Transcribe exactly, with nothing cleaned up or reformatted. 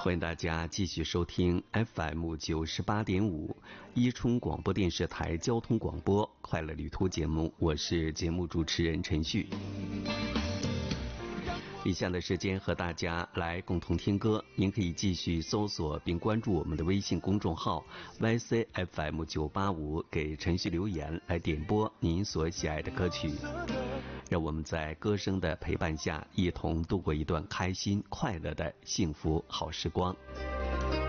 欢迎大家继续收听 F M 九十八点五伊春广播电视台交通广播快乐旅途节目，我是节目主持人陈旭。以下的时间和大家来共同听歌，您可以继续搜索并关注我们的微信公众号 Y C F M 九八五，给陈旭留言来点播您所喜爱的歌曲。让我们在歌声的陪伴下，一同度过一段开心快乐的幸福好时光。